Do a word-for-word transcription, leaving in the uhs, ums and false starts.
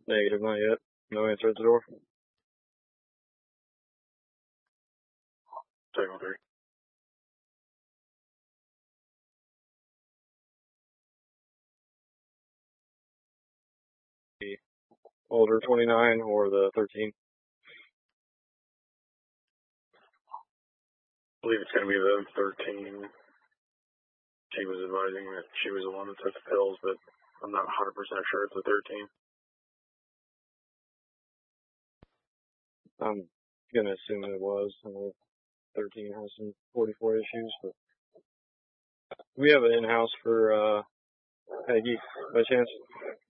Negative, not yet. No answer at the door. Take on three. The older twenty-nine or the thirteen? I believe it's going to be the thirteen. She was advising that she was the one that took the pills, but I'm not one hundred percent sure it's the thirteen. I'm going to assume it was. I know thirteen has some forty-four issues, but we have an in-house for uh, Peggy, by chance.